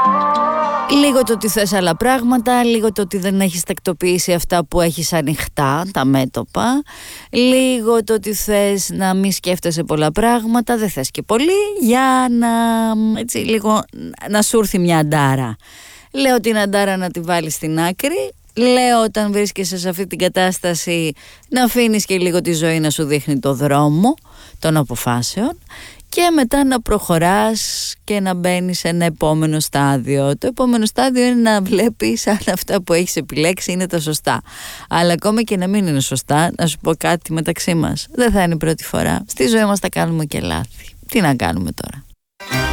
Λίγο το ότι θες άλλα πράγματα, λίγο το ότι δεν έχεις τακτοποιήσει αυτά που έχεις ανοιχτά, τα μέτωπα, λίγο το ότι θες να μην σκέφτεσαι πολλά πράγματα, δεν θες και πολύ, για να, έτσι, λίγο, να σου έρθει μια αντάρα. Λέω την αντάρα να τη βάλεις στην άκρη. Λέω όταν βρίσκεσαι σε αυτή την κατάσταση να αφήνεις και λίγο τη ζωή να σου δείχνει το δρόμο των αποφάσεων και μετά να προχωράς και να μπαίνεις σε ένα επόμενο στάδιο. Το επόμενο στάδιο είναι να βλέπεις αν αυτά που έχεις επιλέξει είναι τα σωστά. Αλλά ακόμα και να μην είναι σωστά, να σου πω κάτι μεταξύ μας, δεν θα είναι η πρώτη φορά. Στη ζωή μας τα κάνουμε και λάθη. Τι να κάνουμε τώρα.